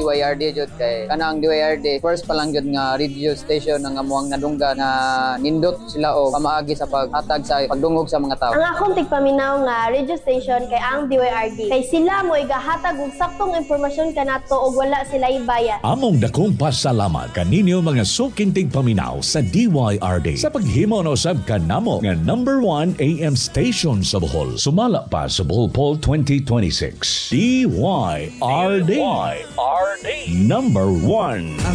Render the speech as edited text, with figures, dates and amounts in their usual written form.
DYRD jud kay kana ang DYRD first pa lang jud nga radio station nga amuang nadungga na nindot sila o pamaagi sa paghatag sa pagdungog sa mga tao. Ang akong tigpaminaw nga radio station kay ang DYRD. Kay sila mo igahatag og saktong impormasyon kanato og wala sila ibayad. Among dakong pasalamat kaninyo mga sukintig paminaw sa DYRD sa paghimo no sab kanamo nga number 1 AM station sa Bohol. Sumala pa sa Bohol Poll 2026. DYRD. Number 1.